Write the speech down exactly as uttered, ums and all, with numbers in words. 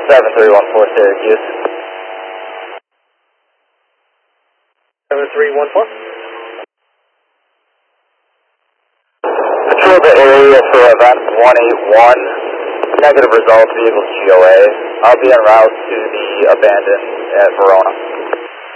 seven three one four Syracuse. seven three one four. Patrol the area for event one eight one. Negative results, vehicles G O A. I'll be en route to the abandoned at Verona.